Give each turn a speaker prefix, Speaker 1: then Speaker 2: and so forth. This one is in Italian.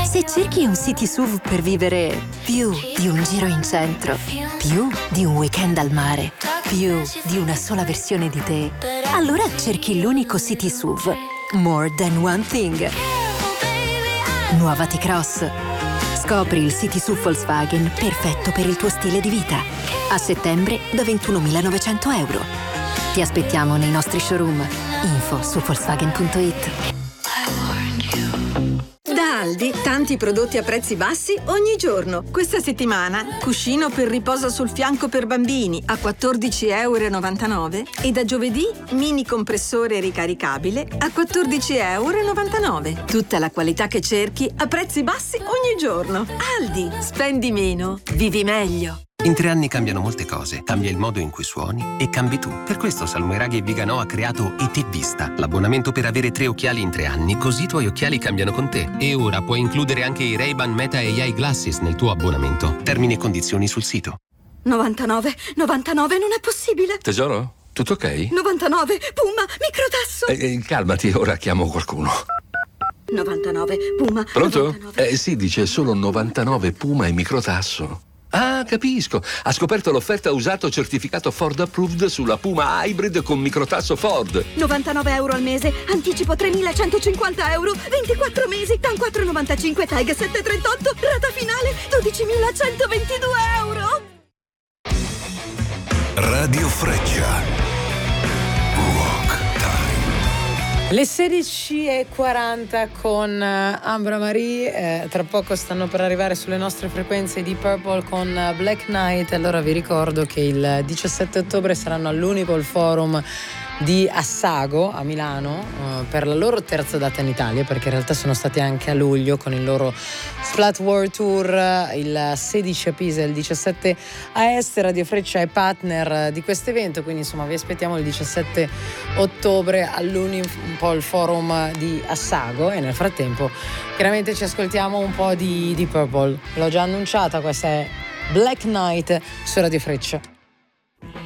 Speaker 1: Se cerchi un city SUV per vivere più di un giro in centro, più di un weekend al mare, più di una sola versione di te, allora cerchi l'unico city SUV. More than one thing. Nuova T-Cross. Scopri il city SUV Volkswagen perfetto per il tuo stile di vita. A settembre da 21.900 euro. Ti aspettiamo nei nostri showroom. Info su Volkswagen.it.
Speaker 2: Da Aldi, tanti prodotti a prezzi bassi ogni giorno. Questa settimana, cuscino per riposo sul fianco per bambini a 14,99 € e da giovedì, mini compressore ricaricabile a 14,99 €. Tutta la qualità che cerchi a prezzi bassi ogni giorno. Aldi, spendi meno, vivi meglio.
Speaker 3: In 3 anni cambiano molte cose, cambia il modo in cui suoni e cambi tu. Per questo Salmoiraghi e Viganò ha creato ET Vista, l'abbonamento per avere 3 occhiali in 3 anni, così i tuoi occhiali cambiano con te. E ora puoi includere anche i Ray-Ban Meta AI Glasses nel tuo abbonamento. Termini e condizioni sul sito.
Speaker 2: 99 non è possibile.
Speaker 4: Tesoro, tutto ok?
Speaker 2: 99, Puma, microtasso.
Speaker 4: Calmati, ora chiamo qualcuno.
Speaker 2: 99, Puma.
Speaker 4: Pronto?
Speaker 2: 99.
Speaker 4: Sì, dice solo 99 Puma e microtasso. Ah, capisco. Ha scoperto l'offerta usato certificato Ford Approved sulla Puma Hybrid con microtasso Ford.
Speaker 2: 99 € al mese, anticipo 3.150 €, 24 mesi, TAN 4,95, TAG 7,38, rata finale 12.122 €.
Speaker 5: Radio Freccia. Rock Time.
Speaker 6: Le 16:40 con Ambra Marie, tra poco stanno per arrivare sulle nostre frequenze di Purple con Black Knight. Allora vi ricordo che il 17 ottobre saranno all'Unipol Forum di Assago a Milano per la loro terza data in Italia, perché in realtà sono stati anche a luglio con il loro Splat World Tour, il 16 a Pisa e il 17 a Este. Radio Freccia è partner di questo evento, quindi insomma vi aspettiamo il 17 ottobre all'Unipol Forum di Assago e nel frattempo chiaramente ci ascoltiamo un po' di Purple. L'ho già annunciata, questa è Black Knight su Radio Freccia.